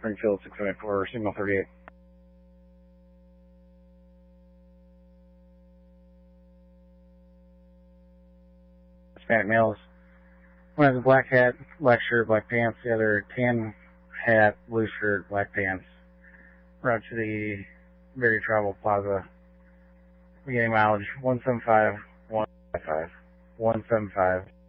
Springfield 674, signal 38. Hispanic males. One has a black hat, black shirt, black pants. The other tan hat, blue shirt, black pants. Route to the Berry Travel Plaza. Beginning mileage 175, 175, 175.